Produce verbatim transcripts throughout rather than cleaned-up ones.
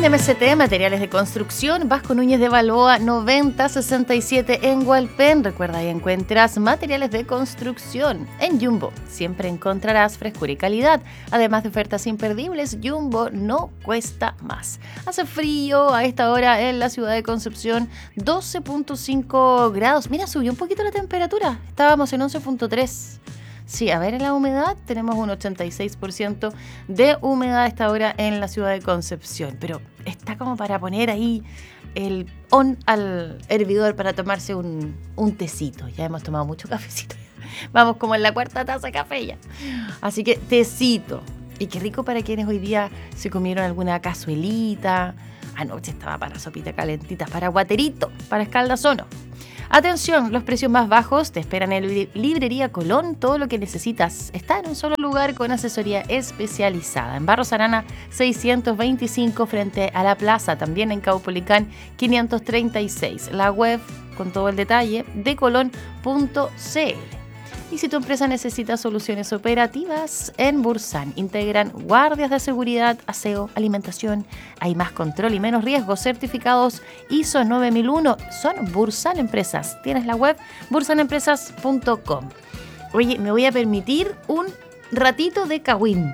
En M S T, materiales de construcción, Vasco Núñez de Balboa noventa sesenta y siete en Hualpén. Recuerda, ahí encuentras materiales de construcción. En Jumbo siempre encontrarás frescura y calidad. Además de ofertas imperdibles, Jumbo no cuesta más. Hace frío a esta hora en la ciudad de Concepción, doce punto cinco grados. Mira, subió un poquito la temperatura. Estábamos en once punto tres. Sí, a ver, en la humedad tenemos un ochenta y seis por ciento de humedad a esta hora en la ciudad de Concepción, pero está como para poner ahí el on al hervidor para tomarse un, un tecito. Ya hemos tomado mucho cafecito, vamos como en la cuarta taza de café ya. Así que tecito, y qué rico para quienes hoy día se comieron alguna cazuelita. Anoche estaba para sopita calentita, para guaterito, para escaldazono. Atención, los precios más bajos te esperan en Librería Colón. Todo lo que necesitas está en un solo lugar con asesoría especializada. En Barros Arana seiscientos veinticinco frente a la plaza, también en Caupolicán quinientos treinta y seis. La web con todo el detalle de colón punto c l. Y si tu empresa necesita soluciones operativas, en Bursan integran guardias de seguridad, aseo, alimentación. Hay más control y menos riesgos. Certificados I S O nueve mil uno. Son Bursan Empresas. Tienes la web bursan empresas punto com. Oye, me voy a permitir un ratito de cagüín.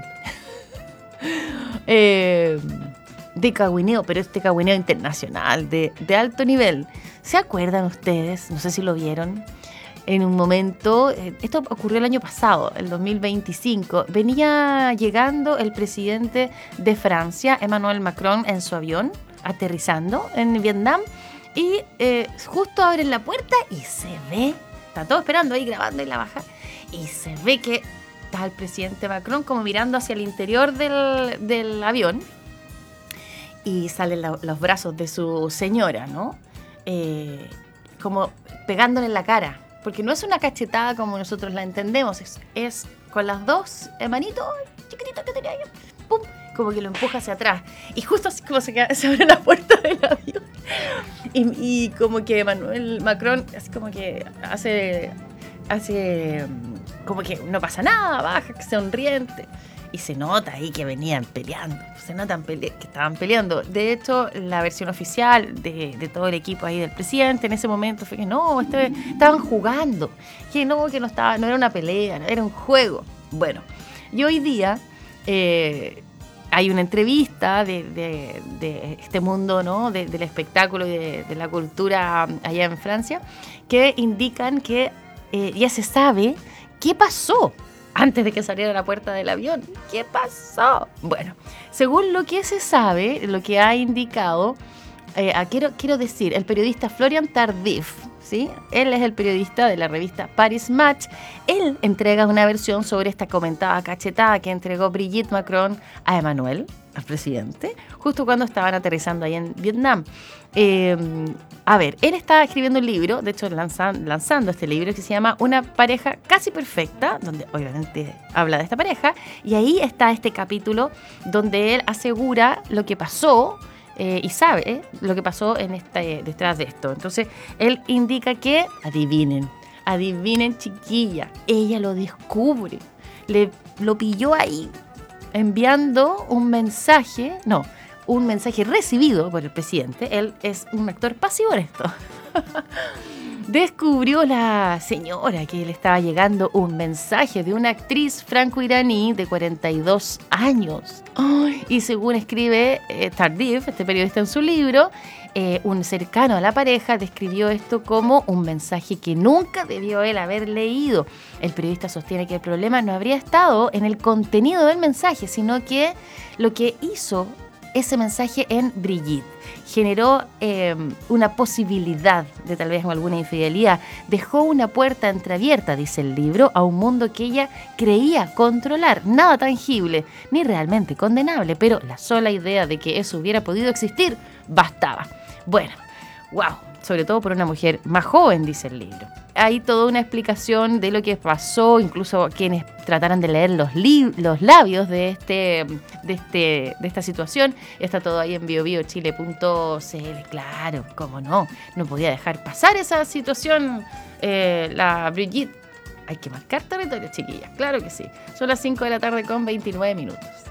eh, de cagüineo, pero este cagüineo internacional, de, de alto nivel. ¿Se acuerdan ustedes? No sé si lo vieron. En un momento, esto ocurrió el año pasado, el dos mil veinticinco, venía llegando el presidente de Francia, Emmanuel Macron, en su avión, aterrizando en Vietnam, y eh, justo abren la puerta y se ve, está todo esperando ahí grabando y la baja, y se ve que está el presidente Macron como mirando hacia el interior del, del avión, y salen la, los brazos de su señora, ¿no? Eh, como pegándole en la cara. Porque no es una cachetada como nosotros la entendemos, es, es con las dos manitos chiquititas que tenía ahí, pum, como que lo empuja hacia atrás. Y justo así como se, queda, se abre la puerta del avión. Y, y como que Emmanuel Macron, así como que hace, hace como que no pasa nada, baja, que sonriente. Y se nota ahí que venían peleando, se notan pele- que estaban peleando. De hecho, la versión oficial de, de todo el equipo ahí del presidente en ese momento fue que no, este, estaban jugando, que no, que no estaba, no era una pelea, era un juego. Bueno, y hoy día eh, hay una entrevista de, de, de este mundo, ¿no? de, del espectáculo y de, de la cultura allá en Francia, que indican que eh, ya se sabe qué pasó antes de que saliera la puerta del avión. ¿Qué pasó? Bueno, según lo que se sabe, lo que ha indicado, eh, quiero, quiero decir, el periodista Florian Tardif, ¿sí? Él es el periodista de la revista Paris Match. Él entrega una versión sobre esta comentada cachetada que entregó Brigitte Macron a Emmanuel, al presidente, justo cuando estaban aterrizando ahí en Vietnam. Eh, a ver, él está escribiendo un libro, de hecho lanzan, lanzando este libro que se llama Una pareja casi perfecta, donde obviamente habla de esta pareja, y ahí está este capítulo donde él asegura lo que pasó eh, y sabe eh, lo que pasó en este, detrás de esto. Entonces, él indica que, adivinen, adivinen chiquilla, ella lo descubre, le, lo pilló ahí, enviando un mensaje, no, un mensaje recibido por el presidente. Él es un actor pasivo en esto. Descubrió la señora que le estaba llegando un mensaje de una actriz franco-iraní de cuarenta y dos años. Ay, y según escribe eh, Tardif, este periodista en su libro, eh, un cercano a la pareja describió esto como un mensaje que nunca debió él haber leído. El periodista sostiene que el problema no habría estado en el contenido del mensaje, sino que lo que hizo ese mensaje en Brigitte generó eh, una posibilidad de tal vez alguna infidelidad. Dejó una puerta entreabierta, dice el libro, a un mundo que ella creía controlar. Nada tangible, ni realmente condenable, pero la sola idea de que eso hubiera podido existir bastaba. Bueno, wow, sobre todo por una mujer más joven, dice el libro. Hay toda una explicación de lo que pasó, incluso quienes trataran de leer los, li- los labios de, este, de, este, de esta situación. Está todo ahí en bio bio chile punto c l. Claro, cómo no, no podía dejar pasar esa situación eh, la Brigitte. Hay que marcar territorio, chiquillas, claro que sí. Son las cinco de la tarde con veintinueve minutos.